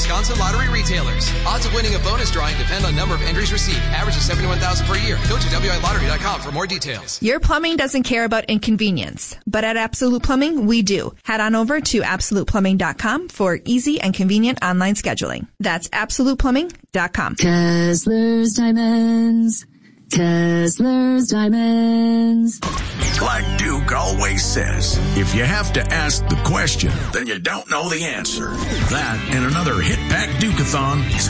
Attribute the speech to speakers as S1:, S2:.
S1: Wisconsin lottery retailers. Odds of winning a bonus drawing depend on number of entries received. Average is 71,000 per year. Go to WILottery.com for more details.
S2: Your plumbing doesn't care about inconvenience, but at Absolute Plumbing, we do. Head on over to AbsolutePlumbing.com for easy and convenient online scheduling. That's AbsolutePlumbing.com.
S3: Kessler's Diamonds. Kessler's Diamonds.
S4: Like Duke always says, if you have to ask the question, then you don't know the answer. That and another Hit Pack Duke-a-thon is